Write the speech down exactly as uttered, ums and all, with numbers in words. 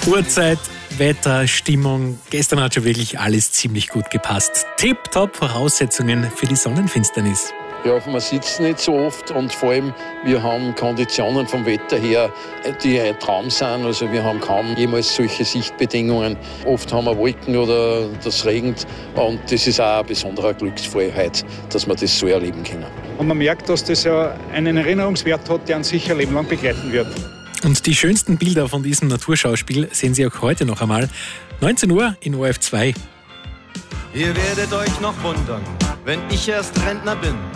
Uhrzeit, Wetter, Stimmung. Gestern hat schon wirklich alles ziemlich gut gepasst. Tipptopp Voraussetzungen für die Sonnenfinsternis. Ja, man sitzt nicht so oft und vor allem, wir haben Konditionen vom Wetter her, die ein Traum sind. Also wir haben kaum jemals solche Sichtbedingungen. Oft haben wir Wolken oder das regnet und das ist auch ein besonderer Glücksfall heute, dass wir das so erleben können. Und man merkt, dass das ja einen Erinnerungswert hat, der uns sicher ein Leben lang begleiten wird. Und die schönsten Bilder von diesem Naturschauspiel sehen Sie auch heute noch einmal. neunzehn Uhr in O R F zwei. Ihr werdet euch noch wundern, wenn ich erst Rentner bin.